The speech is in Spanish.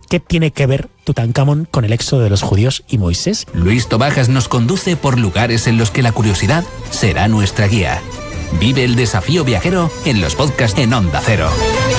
¿qué tiene que ver Tutankamón con el éxodo de los judíos y Moisés? Luis Tobajas nos conduce por lugares en los que la curiosidad será nuestra guía. Vive el desafío viajero en los podcasts en Onda Cero.